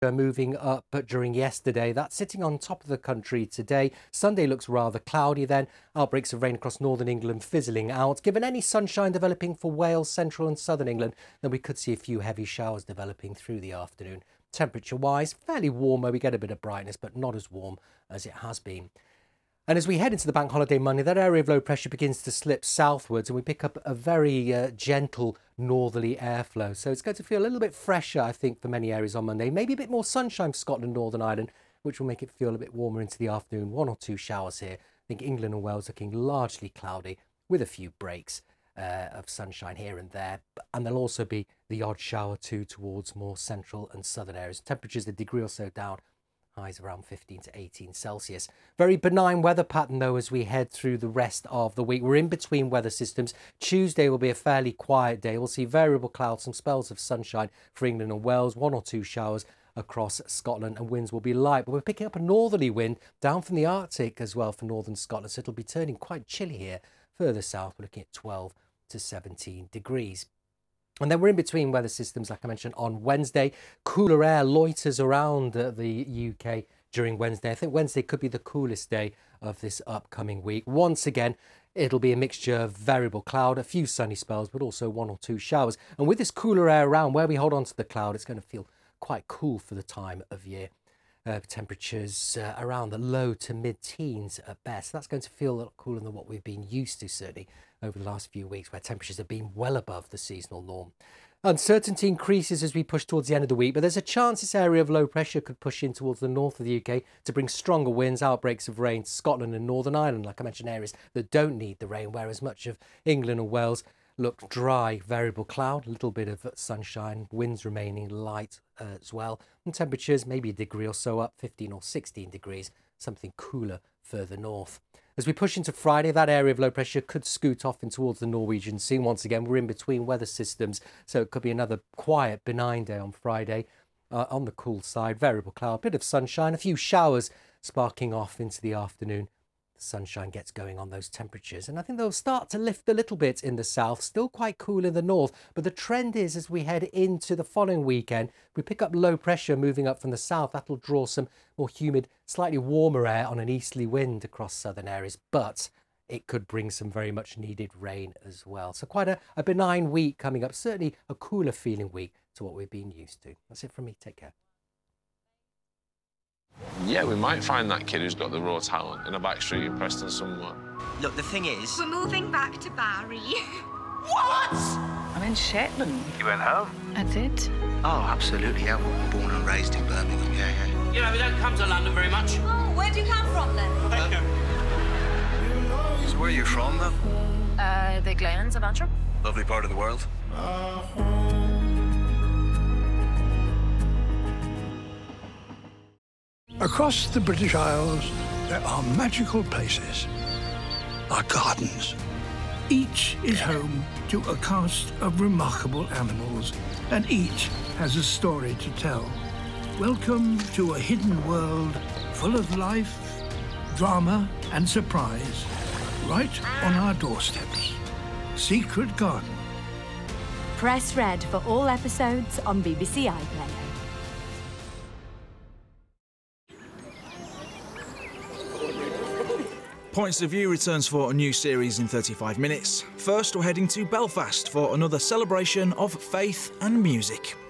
moving up during yesterday. That's sitting on top of the country today. Sunday looks rather cloudy then. Outbreaks of rain across northern England fizzling out. Given any sunshine developing for Wales, central and southern England, then we could see a few heavy showers developing through the afternoon. Temperature-wise, fairly warm where we get a bit of brightness, but not as warm as it has been. And as we head into the bank holiday Monday, that area of low pressure begins to slip southwards and we pick up a very gentle northerly airflow. So it's going to feel a little bit fresher, I think, for many areas on Monday. Maybe a bit more sunshine for Scotland, Northern Ireland, which will make it feel a bit warmer into the afternoon. 1 or 2 showers here. I think England and Wales looking largely cloudy with a few breaks of sunshine here and there. And there'll also be the odd shower too towards more central and southern areas. Temperatures a degree or so down. Highs around 15 to 18 Celsius. Very benign weather pattern, though, as we head through the rest of the week. We're in between weather systems. Tuesday will be a fairly quiet day. We'll see variable clouds, some spells of sunshine for England and Wales, 1 or 2 showers across Scotland, and winds will be light. But we're picking up a northerly wind down from the Arctic as well for northern Scotland, so it'll be turning quite chilly here. Further south, we're looking at 12 to 17 degrees. And then we're in between weather systems, like I mentioned, on Wednesday. Cooler air loiters around the UK during Wednesday. I think Wednesday could be the coolest day of this upcoming week. Once again, it'll be a mixture of variable cloud, a few sunny spells, but also 1 or 2 showers. And with this cooler air around, where we hold on to the cloud, it's going to feel quite cool for the time of year. Temperatures around the low to mid-teens at best. That's going to feel a lot cooler than what we've been used to, certainly, over the last few weeks, where temperatures have been well above the seasonal norm. Uncertainty increases as we push towards the end of the week, but there's a chance this area of low pressure could push in towards the north of the UK to bring stronger winds, outbreaks of rain to Scotland and Northern Ireland, like I mentioned, areas that don't need the rain, whereas much of England and Wales look dry, variable cloud, a little bit of sunshine, winds remaining light as well, and temperatures maybe a degree or so up, 15 or 16 degrees, something cooler further north. As we push into Friday, that area of low pressure could scoot off in towards the Norwegian Sea. Once again, we're in between weather systems, so it could be another quiet, benign day on Friday. On the cool side, variable cloud, bit of sunshine, a few showers sparking off into the afternoon. Sunshine gets going on those temperatures, and I think they'll start to lift a little bit in the south, still quite cool in the north, but the trend is as we head into the following weekend, we pick up low pressure moving up from the south. That'll draw some more humid, slightly warmer air on an easterly wind across southern areas, but it could bring some very much needed rain as well. So quite a benign week coming up, certainly a cooler feeling week to what we've been used to. That's it from me. Take care. Yeah, we might find that kid who's got the raw talent in a back street in Preston somewhere. Look, the thing is... We're moving back to Barry. What? I'm in Shetland. You went home? I did. Oh, absolutely, yeah. Born and raised in Birmingham, yeah. You know, we don't come to London very much. Oh, where do you come from then? So where are you from, then? The Glenns of Antrim. Lovely part of the world. Across the British Isles, there are magical places, our gardens. Each is home to a cast of remarkable animals, and each has a story to tell. Welcome to a hidden world full of life, drama, and surprise, right on our doorsteps. Secret Garden. Press red for all episodes on BBC iPlayer. Points of View returns for a new series in 35 minutes. First, we're heading to Belfast for another celebration of faith and music.